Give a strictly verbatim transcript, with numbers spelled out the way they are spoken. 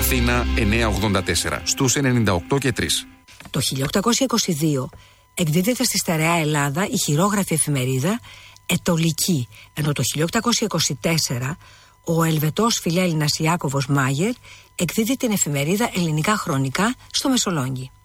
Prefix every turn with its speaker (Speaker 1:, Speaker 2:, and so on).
Speaker 1: Αθήνα εννιακόσια ογδόντα τέσσερα, στους ενενήντα οκτώ και τρία.
Speaker 2: Το χίλια οκτακόσια είκοσι δύο εκδίδεται στη Στερεά Ελλάδα η χειρόγραφη εφημερίδα Ετωλική, ενώ το χίλια οκτακόσια είκοσι τέσσερα ο Ελβετός φιλέλληνας Ιάκωβος Μάγερ εκδίδει την εφημερίδα Ελληνικά Χρονικά στο Μεσολόγγι.